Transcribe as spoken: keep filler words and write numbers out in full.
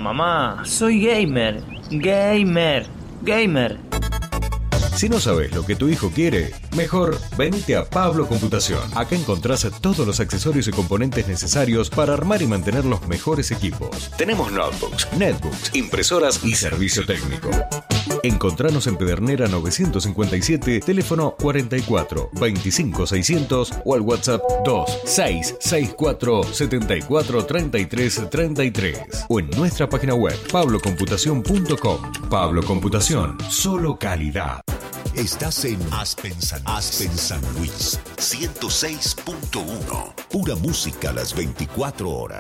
mamá, soy gamer. Gamer. Gamer. Si no sabes lo que tu hijo quiere, mejor venite a Pablo Computación. Acá encontrás todos los accesorios y componentes necesarios para armar y mantener los mejores equipos. Tenemos notebooks, netbooks, impresoras y servicio técnico. Encontranos en Pedernera novecientos cincuenta y siete, teléfono cuarenta y cuatro, veinticinco seiscientos o al WhatsApp dos seis seis cuatro siete cuatro tres tres tres tres o en nuestra página web pablo computación punto com. Pablo Computación, solo calidad. Estás en Aspen San, Aspen San Luis ciento seis punto uno. Pura música a las veinticuatro horas.